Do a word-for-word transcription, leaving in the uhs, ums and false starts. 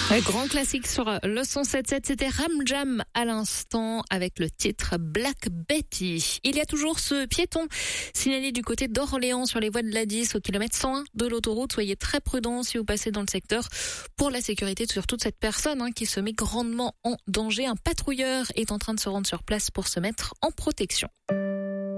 Un grand classique sur le cent sept sept, c'était Ram Jam à l'instant avec le titre Black Betty. Il y a toujours ce piéton signalé du côté d'Orléans sur les voies de l'A dix au kilomètre cent un de l'autoroute. Soyez très prudents si vous passez dans le secteur pour la sécurité de surtout de cette personne hein, qui se met grandement en danger. Un patrouilleur est en train de se rendre sur place pour se mettre en protection.